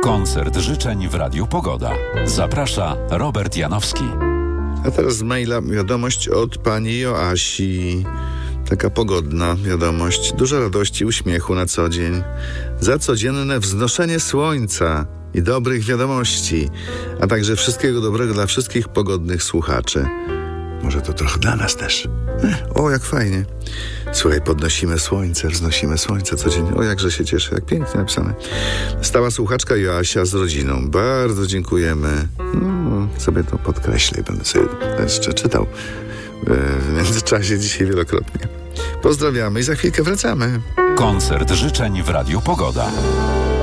Koncert życzeń w Radiu Pogoda. Zaprasza Robert Janowski. A teraz z maila wiadomość od pani Joasi. Taka pogodna wiadomość. Dużo radości, uśmiechu na co dzień. Za codzienne wznoszenie słońca i dobrych wiadomości. A także wszystkiego dobrego dla wszystkich pogodnych słuchaczy. Może to trochę dla nas też. O, jak fajnie. Słuchaj, podnosimy słońce, wznosimy słońce codziennie. O, jakże się cieszę, jak pięknie napisane. Stała słuchaczka Joasia z rodziną. Bardzo dziękujemy. Sobie to podkreślę i będę sobie jeszcze czytał w międzyczasie dzisiaj wielokrotnie. Pozdrawiamy i za chwilkę wracamy. Koncert życzeń w Radiu Pogoda.